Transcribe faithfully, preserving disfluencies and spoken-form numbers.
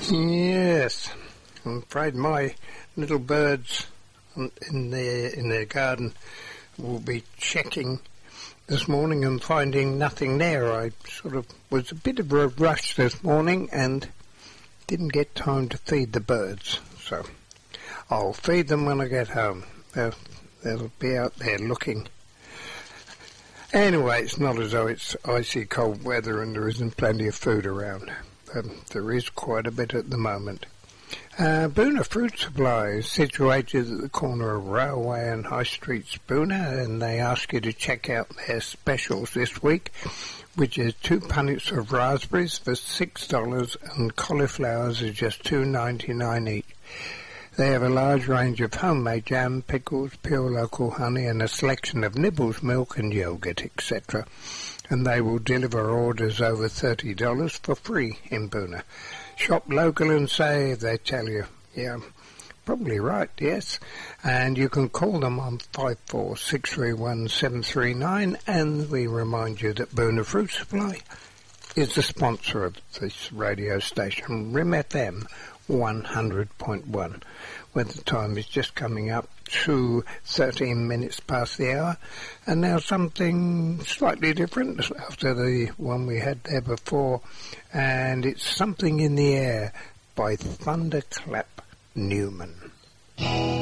Yes, I'm afraid my little birds in their in their garden will be checking this morning and finding nothing there. I sort of was a bit of a rush this morning and didn't get time to feed the birds, so I'll feed them when I get home. They'll, they'll be out there looking. Anyway, it's not as though it's icy cold weather and there isn't plenty of food around. Um, there is quite a bit at the moment. Uh, Boona Fruit Supply is situated at the corner of Railway and High Streets, Boona, and they ask you to check out their specials this week, which is two punnets of raspberries for six dollars and cauliflowers are just two ninety-nine each. They have a large range of homemade jam, pickles, pure local honey, and a selection of nibbles, milk and yogurt, et cetera. And they will deliver orders over thirty dollars for free in Boona. Shop local and save, they tell you. Yeah, probably right, yes. And you can call them on five four six three one seven three nine, and we remind you that Boona Fruit Supply is the sponsor of this radio station, R I M F M one hundred point one, where the time is just coming up to thirteen minutes past the hour, and now something slightly different after the one we had there before, and it's Something in the Air by Thunderclap Newman.